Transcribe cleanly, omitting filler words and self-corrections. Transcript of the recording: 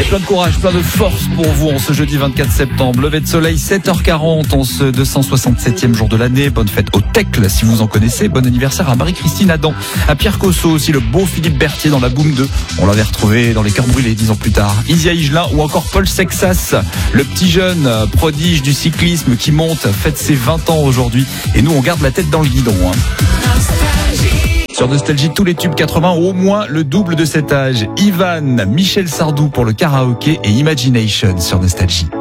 Et plein de courage, plein de force pour vous en ce jeudi 24 septembre. Lever de soleil, 7h40 en ce 267e jour de l'année. Bonne fête au Tecle si vous en connaissez. Bon anniversaire à Marie-Christine Adam, à Pierre Cosso aussi, le beau Philippe Berthier dans la Boom 2. On l'avait retrouvé dans Les Cœurs Brûlés 10 ans plus tard. Isia Higelin ou encore Paul Sexas, le petit jeune prodige du cyclisme qui monte, fête ses 20 ans aujourd'hui. Et nous on garde la tête dans le guidon. Sur Nostalgie, tous les tubes 80 ont au moins le double de cet âge. Ivan, Michel Sardou pour le karaoké et Imagination sur Nostalgie.